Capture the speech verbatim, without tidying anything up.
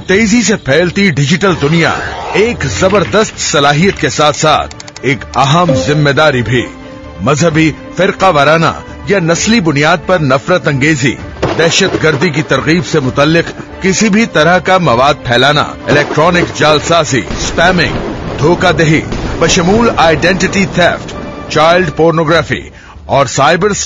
तेजी से फैलती डिजिटल दुनिया एक जबरदस्त सलाहियत के साथ साथ एक अहम जिम्मेदारी भी। मजहबी, फिरका वाराना या नस्ली बुनियाद पर नफरत अंगेजी, दहशत गर्दी की तरगीब से मुतल्लिक किसी भी तरह का मवाद फैलाना, इलेक्ट्रॉनिक जालसाजी, spamming, धोखादही, बशमूल identity theft, child pornography और साइबर